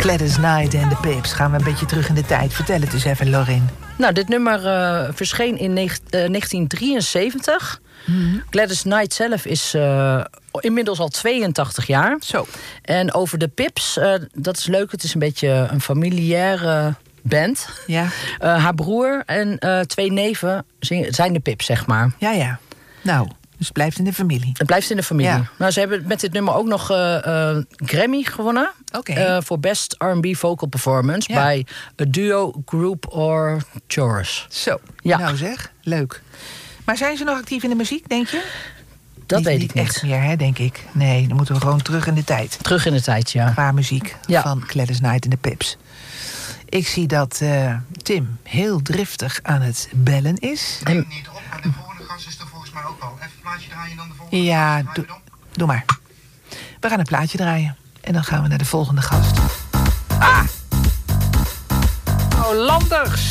Gladys Knight en de Pips. Gaan we een beetje terug in de tijd. Vertel het eens even, Lorin. Nou, dit nummer verscheen in 1973. Mm-hmm. Gladys Knight zelf is inmiddels al 82 jaar. Zo. En over de Pips, dat is leuk. Het is een beetje een familiaire band. Ja. Haar broer en 2 neven zijn de Pips, zeg maar. Ja, ja. Nou, dus het blijft in de familie. Het blijft in de familie. Ja. Nou, ze hebben met dit nummer ook nog Grammy gewonnen. Oké. Voor Best R&B Vocal Performance bij a duo, group or chorus. Zo, ja. Nou zeg, leuk. Maar zijn ze nog actief in de muziek, denk je? Dat weet ik niet. niet. Echt meer, hè, denk ik. Nee, dan moeten we gewoon terug in de tijd. Terug in de tijd, ja. Qua muziek van Gladys Knight en de Pips. Ik zie dat Tim heel driftig aan het bellen is. En niet op, maar de volgende gast is er volgens mij ook al. Even een plaatje draaien en dan de volgende ja, gast. Doe maar. We gaan een plaatje draaien. En dan gaan we naar de volgende gast. Ah! Oh, Landers!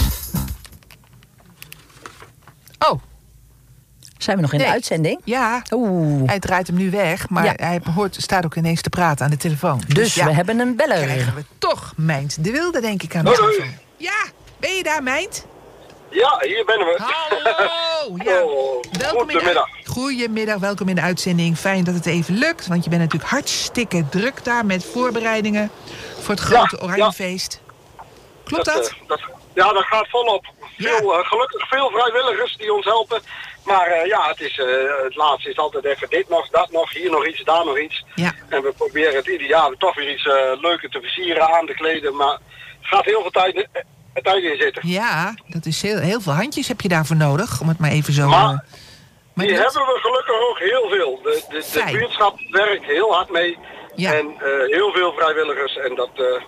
Oh. Zijn we nog in de uitzending? Ja, hij draait hem nu weg, maar hij staat ook ineens te praten aan de telefoon. Dus we hebben een beller. Krijgen we toch Mijnt de Wilde, denk ik, aan de telefoon. Ja, ben je daar, Mijnt? Ja, hier ben we. Hallo! Ja. Goedemiddag. Goedemiddag, welkom in de uitzending. Fijn dat het even lukt, want je bent natuurlijk hartstikke druk daar met voorbereidingen voor het grote Oranjefeest. Klopt dat? Ja, dat gaat volop. Gelukkig veel vrijwilligers die ons helpen. Maar het laatste is altijd even dit nog, dat nog, hier nog iets, daar nog iets. Ja. En we proberen het ieder jaar toch weer iets leuker te versieren, aan te kleden. Maar er gaat heel veel tijd in zitten. Ja, dat is heel veel handjes heb je daarvoor nodig, om het maar even zo... Maar die hebben we gelukkig ook heel veel. De buurtschap werkt heel hard mee. Ja. En heel veel vrijwilligers. En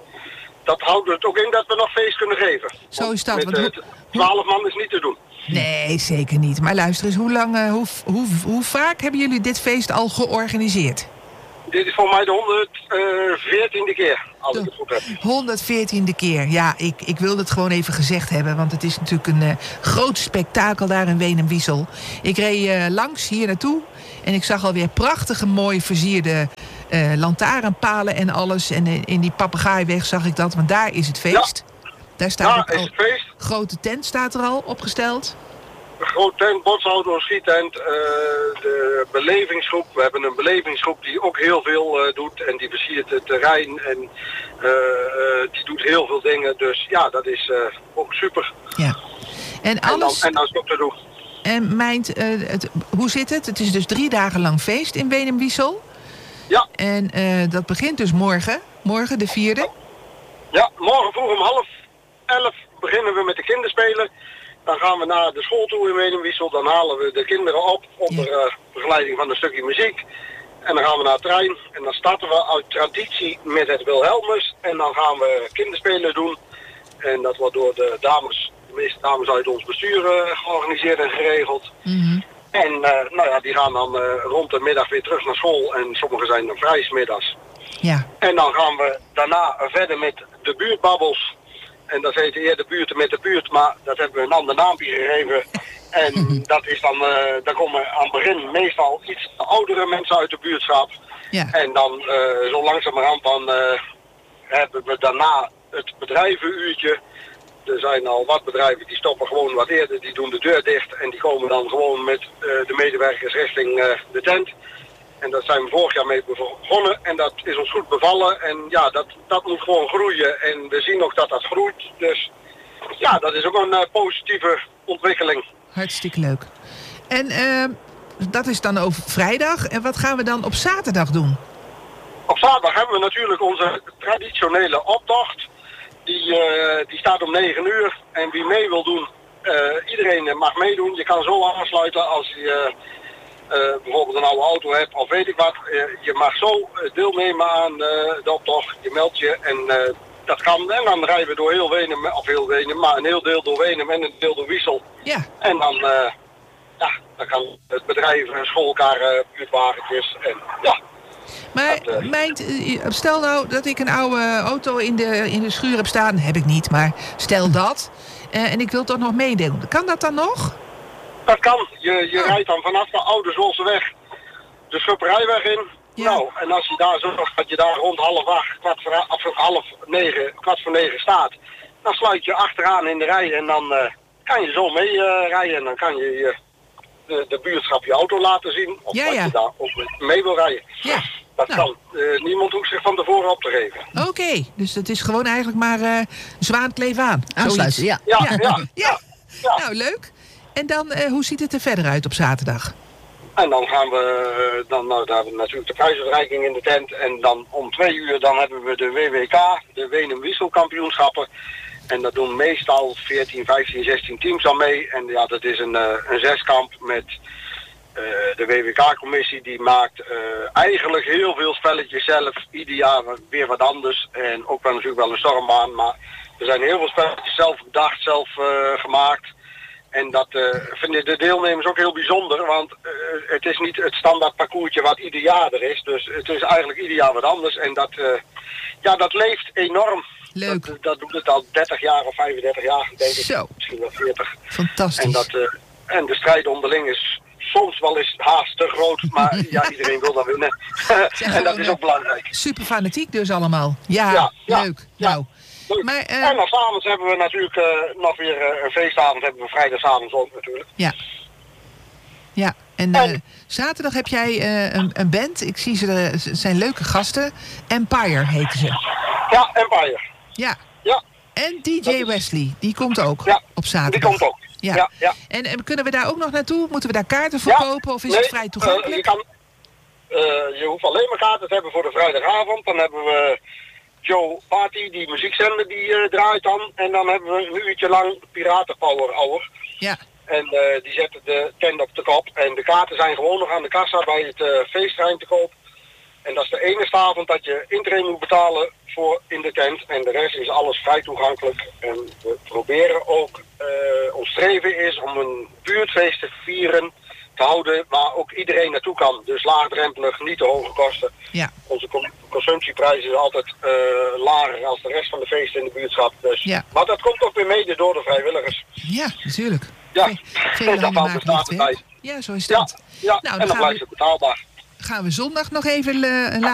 dat houdt het ook in dat we nog feest kunnen geven. Zo is dat. Met 12 man is niet te doen. Nee, zeker niet. Maar luister eens, hoe vaak hebben jullie dit feest al georganiseerd? Dit is voor mij de 114e keer, als ik het goed heb. 114e keer. Ja, ik wilde het gewoon even gezegd hebben, want het is natuurlijk een groot spektakel daar in Weenum-Wiesel. Ik reed langs hier naartoe en ik zag alweer prachtige, mooi versierde lantaarnpalen en alles. En in die Papegaaiweg zag ik dat, want daar is het feest. Ja. Daar staat ook al het feest. Grote tent staat er al opgesteld. Een grote tent, botsauto, schietent, de belevingsgroep. We hebben een belevingsgroep die ook heel veel doet en die versiert het terrein en die doet heel veel dingen. Dus ja, dat is ook super. Ja. En alles... En dan is het ook te doen. En Mijnt, hoe zit het? Het is dus 3 dagen lang feest in Weenum-Wiesel. Ja. En dat begint dus morgen de 4e. Ja, morgen vroeg om 10:30 beginnen we met de kinderspelen. Dan gaan we naar de school toe in Weenum-Wiesel. Dan halen we de kinderen op onder begeleiding van een stukje muziek. En dan gaan we naar het terrein. En dan starten we uit traditie met het Wilhelmus. En dan gaan we kinderspelen doen. En dat wordt door de meeste dames uit ons bestuur georganiseerd en geregeld. Mm-hmm. En die gaan dan rond de middag weer terug naar school. En sommigen zijn dan vrij 's middags. Ja. En dan gaan we daarna verder met de buurtbabbels. En dat heet eerder buurten met de buurt, maar dat hebben we een ander naampje gegeven. En dat is dan, daar komen aan het begin meestal iets oudere mensen uit de buurtschap. Ja. En dan zo langzamerhand dan hebben we daarna het bedrijvenuurtje. Er zijn al wat bedrijven die stoppen gewoon wat eerder, die doen de deur dicht. En die komen dan gewoon met de medewerkers richting de tent. En daar zijn we vorig jaar mee begonnen en dat is ons goed bevallen. En ja, dat moet gewoon groeien en we zien ook dat dat groeit. Dus ja, dat is ook een positieve ontwikkeling. Hartstikke leuk. En dat is dan over vrijdag. En wat gaan we dan op zaterdag doen? Op zaterdag hebben we natuurlijk onze traditionele optocht. Die staat om 9 uur. En wie mee wil doen, iedereen mag meedoen. Je kan zo aansluiten als je... bijvoorbeeld een oude auto hebt of weet ik wat. Je mag zo deelnemen aan de optocht. Je meldt je en dat kan. En dan rijden we door heel Weenum, of heel Weenum, maar een heel deel door Weenum en een deel door Wiesel. Ja. En dan, dan kan het bedrijf, schoolkar, buurtwagentjes en ja. Maar Mijnt, stel nou dat ik een oude auto in de schuur heb staan. Heb ik niet, maar stel dat. En ik wil toch nog meedoen. Kan dat dan nog? Dat kan. Je rijdt dan vanaf de Oude Zwolseweg de Schupperijweg in. Ja. Nou, en als je daar zorgt dat je daar rond 7:30, 8:30, 8:45 staat, dan sluit je achteraan in de rij en dan kan je zo mee rijden. En dan kan je de buurtschap je auto laten zien. Of dat je daar ook mee wil rijden. Ja. Dat kan. Niemand hoeft zich van tevoren op te geven. Oké, dus het is gewoon eigenlijk maar zwaankleef aan. Aansluiten, ja. Ja. Nou, leuk. En dan, hoe ziet het er verder uit op zaterdag? En dan gaan we, dan hebben we natuurlijk de prijsuitreiking in de tent. En dan om 2:00 dan hebben we de WWK, de Wenum Wisselkampioenschappen. En dat doen meestal 14, 15, 16 teams al mee. En ja, dat is een zeskamp met de WWK-commissie. Die maakt eigenlijk heel veel spelletjes zelf. Ieder jaar weer wat anders. En ook wel natuurlijk wel een stormbaan. Maar er zijn heel veel spelletjes zelf bedacht, zelf gemaakt. En dat vinden de deelnemers ook heel bijzonder, want het is niet het standaard parcoursje wat ieder jaar er is. Dus het is eigenlijk ieder jaar wat anders. En dat leeft enorm. Leuk. Dat doet het al 30 jaar of 35 jaar, denk ik. Zo. Misschien wel 40. Fantastisch. En de strijd onderling is soms wel eens haast te groot, maar ja, iedereen wil dan winnen. En dat is ook belangrijk. Super fanatiek dus allemaal. Ja, leuk. Ja. Nou. Maar, en dan 's avonds hebben we natuurlijk nog weer een feestavond, hebben we vrijdagavond ook natuurlijk. Ja. Ja, en zaterdag heb jij een band. Ik zie ze zijn leuke gasten. Empire heten ze. Ja, Empire. Ja. Ja. En DJ Wesley, die komt ook op zaterdag. Die komt ook. Ja. En kunnen we daar ook nog naartoe? Moeten we daar kaarten voor kopen of is het vrij toegankelijk? Je hoeft alleen maar kaarten te hebben voor de vrijdagavond. Dan hebben we Joe Party, die muziekzender, die draait dan. En dan hebben we een uurtje lang Piratenpower Hour. Ja. En die zetten de tent op de kop. En de kaarten zijn gewoon nog aan de kassa bij het feestterrein te koop. En dat is de enige avond dat je intree moet betalen voor in de tent. En de rest is alles vrij toegankelijk. En we proberen ook, ons streven is om een buurtfeest te vieren, te houden waar ook iedereen naartoe kan. Dus laagdrempelig, niet te hoge kosten. Ja. Onze consumptieprijs is altijd lager als de rest van de feesten in de buurtschap. Dus. Ja. Maar dat komt ook weer mede door de vrijwilligers. Ja, natuurlijk. Ja, Veel dat valt de staat bij. Ja, zo is dat. Ja, Nou, en dan blijft het betaalbaar. Gaan we zondag nog even een